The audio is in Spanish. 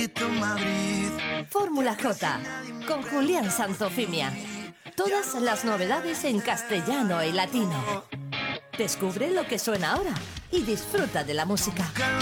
Fórmula J, con Julián Sanzofimia. Todas las novedades en castellano y latino. Descubre lo que suena ahora y disfruta de la música.